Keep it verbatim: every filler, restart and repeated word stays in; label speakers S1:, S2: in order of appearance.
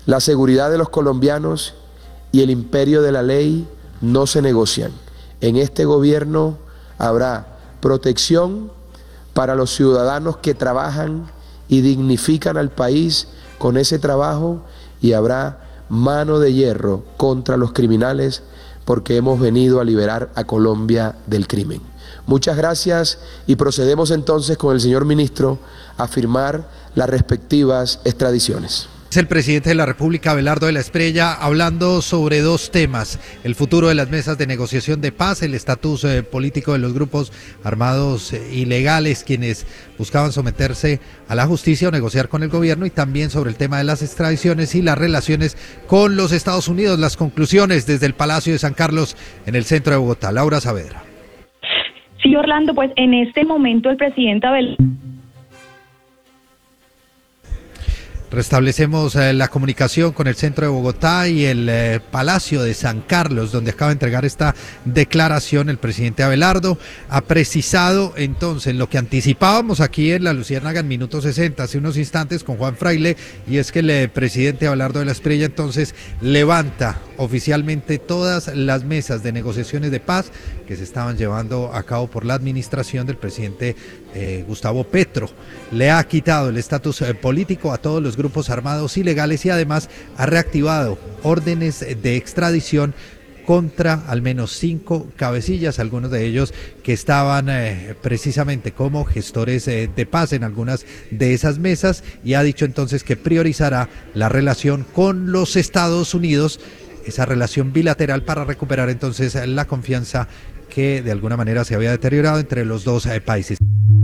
S1: La seguridad de los colombianos y el imperio de la ley no se negocian. En este gobierno habrá protección para los ciudadanos que trabajan y dignifican al país con ese trabajo, y habrá mano de hierro contra los criminales, porque hemos venido a liberar a Colombia del crimen. Muchas gracias, y procedemos entonces con el señor ministro a firmar las respectivas extradiciones.
S2: Es el presidente de la República, Abelardo de la Espriella, hablando sobre dos temas: el futuro de las mesas de negociación de paz, el estatus eh, político de los grupos armados eh, ilegales, quienes buscaban someterse a la justicia o negociar con el gobierno, y también sobre el tema de las extradiciones y las relaciones con los Estados Unidos. Las conclusiones desde el Palacio de San Carlos, en el centro de Bogotá. Laura Saavedra.
S3: Sí, Orlando, pues en este momento el presidente Abel...
S2: Restablecemos eh, la comunicación con el centro de Bogotá y el eh, Palacio de San Carlos, donde acaba de entregar esta declaración el presidente Abelardo. Ha precisado entonces lo que anticipábamos aquí en La Luciérnaga en Minuto sesenta, hace unos instantes con Juan Fraile, y es que el eh, presidente Abelardo de la Espriella entonces levanta oficialmente todas las mesas de negociaciones de paz que se estaban llevando a cabo por la administración del presidente eh, Gustavo Petro. Le ha quitado el estatus eh, político a todos los grupos armados ilegales, y además ha reactivado órdenes de extradición contra al menos cinco cabecillas, algunos de ellos que estaban eh, precisamente como gestores eh, de paz en algunas de esas mesas, y ha dicho entonces que priorizará la relación con los Estados Unidos, esa relación bilateral, para recuperar entonces la confianza que de alguna manera se había deteriorado entre los dos eh, países.